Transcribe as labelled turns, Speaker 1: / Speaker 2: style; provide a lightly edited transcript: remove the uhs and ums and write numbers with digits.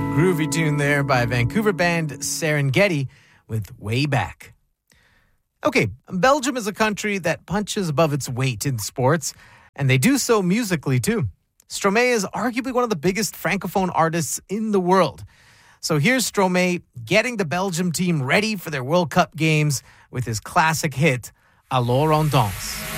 Speaker 1: Groovy tune there by Vancouver band Serengeti with Way Back. Okay, Belgium is a country that punches above its weight in sports, and they do so musically too. Stromae is arguably one of the biggest francophone artists in the world. So here's Stromae getting the Belgium team ready for their World Cup games with his classic hit, Alors on danse.